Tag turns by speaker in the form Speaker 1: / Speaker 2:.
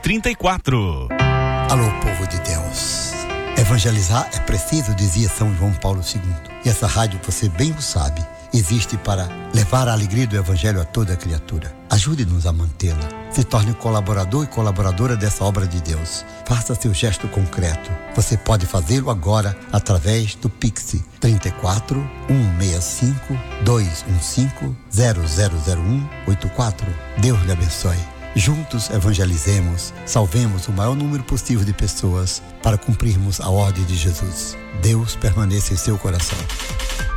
Speaker 1: 34.
Speaker 2: Alô, povo de Deus. Evangelizar é preciso, dizia São João Paulo II. E essa rádio, você bem o sabe, existe para levar a alegria do Evangelho a toda criatura. Ajude-nos a mantê-la. Se torne colaborador e colaboradora dessa obra de Deus. Faça seu gesto concreto. Você pode fazê-lo agora através do Pix 34 165 215 0001 84. Deus lhe abençoe. Juntos evangelizemos, salvemos o maior número possível de pessoas para cumprirmos a ordem de Jesus. Deus permaneça em seu coração.